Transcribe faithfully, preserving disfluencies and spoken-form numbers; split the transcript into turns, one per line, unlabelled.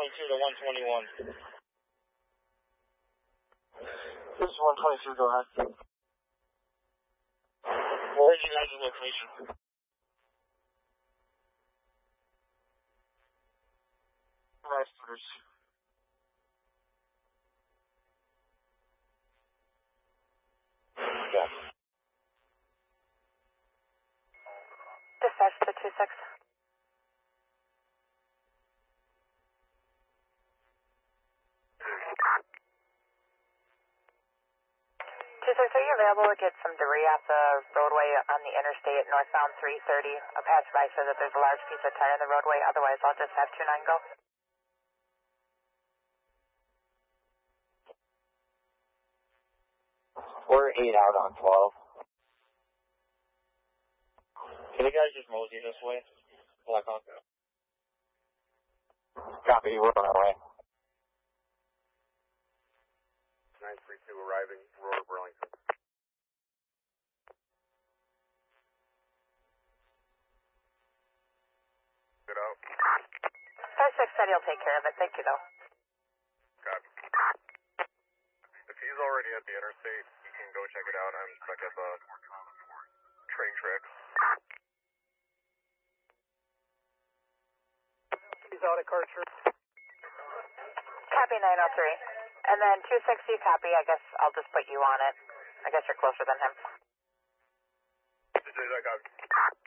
twenty-two to one twenty-one.
This is one twenty-two, go ahead.
Where's your guys' location?
Masters.
Yeah.
Dispatch to two six. two six, are you available to get some debris off the roadway on the interstate northbound three thirty? A passerby said that there's a large piece of tire in the roadway, otherwise I'll just have two nine go.
We're eight out on twelve.
Can you guys just mosey this way? Black Hawk.
Copy, we're on our way.
nine three two arriving, Aurora, Burlington. Get out.
five six said he'll take care of it. Thank you, though.
Copy. If he's already at the interstate, you can go check it out. I'm stuck at the train tracks.
He's out at Karcher.
Copy nine oh three. And then two sixty, copy. I guess I'll just put you on it. I guess you're closer than him.
This is I got.